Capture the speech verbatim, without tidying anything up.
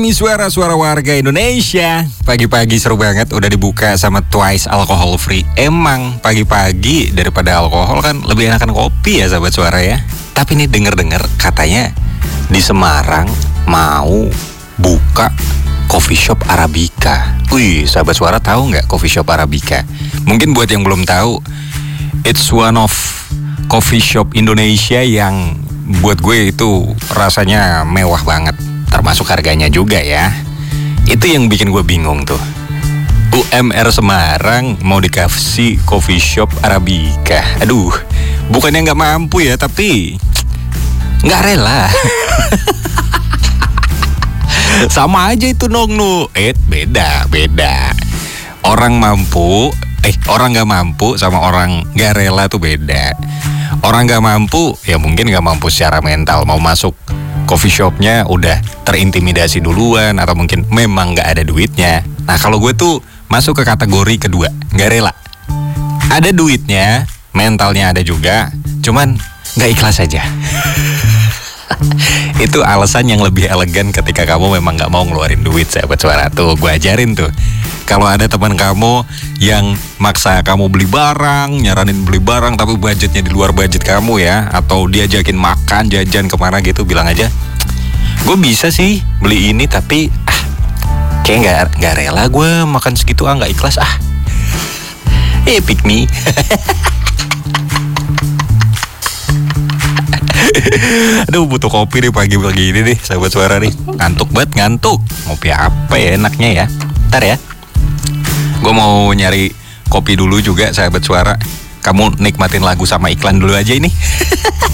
Ini suara-suara warga Indonesia. Pagi-pagi seru banget udah dibuka sama Twice alcohol free. Emang pagi-pagi daripada alkohol kan lebih enakan kopi ya sahabat suara ya. Tapi nih denger-denger katanya di Semarang mau buka coffee shop Arabica. Wih, sahabat suara tahu nggak coffee shop Arabica? Mungkin buat yang belum tahu, it's one of coffee shop Indonesia yang buat gue itu rasanya mewah banget. Termasuk harganya juga ya. Itu yang bikin gue bingung tuh. U M R Semarang mau dikasih coffee shop Arabica. Aduh, bukannya nggak mampu ya, tapi nggak rela. Sama aja itu nong nu. Eh beda, beda. Orang mampu, eh orang nggak mampu sama orang nggak rela tuh beda. Orang nggak mampu, ya mungkin nggak mampu secara mental mau masuk coffee shopnya udah terintimidasi duluan atau mungkin memang nggak ada duitnya. Nah kalau gue tuh masuk ke kategori kedua, nggak rela. Ada duitnya, mentalnya ada juga, cuman nggak ikhlas aja. Itu alasan yang lebih elegan ketika kamu memang nggak mau ngeluarin duit, sahabat suara. Tuh gue ajarin tuh. Kalau ada teman kamu yang maksa kamu beli barang, nyaranin beli barang tapi budgetnya di luar budget kamu ya, atau diajakin makan, jajan kemana gitu, bilang aja, gue bisa sih beli ini tapi ah kayak nggak nggak rela gue makan segitu, ah nggak ikhlas ah. Eh pick me. Aduh butuh kopi nih pagi-pagi ini nih sahabat suara nih. Ngantuk banget, ngantuk. Ngopi apa ya enaknya ya? Ntar ya, gue mau nyari kopi dulu juga sahabat suara. Kamu nikmatin lagu sama iklan dulu aja ini.